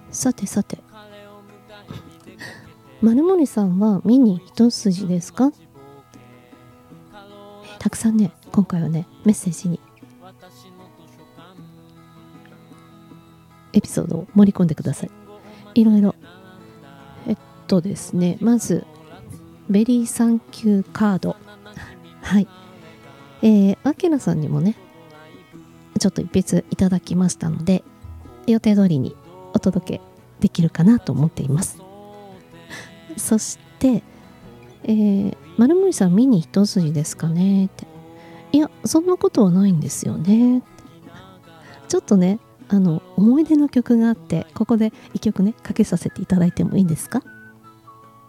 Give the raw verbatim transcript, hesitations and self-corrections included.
さてさて、丸森さんはミニ一筋ですか？たくさんね、今回はね、メッセージにエピソードを盛り込んでください。いろいろ。えっとですね、まずベリーサンキューカード。はい。えー、アキラさんにもね、ちょっと一筆いただきましたので、予定通りにお届けできるかなと思っています。そして、えー、丸森さんミニ一筋ですかねって。いや、そんなことはないんですよね。ちょっとね、あの思い出の曲があって、ここで一曲ねかけさせていただいてもいいですか？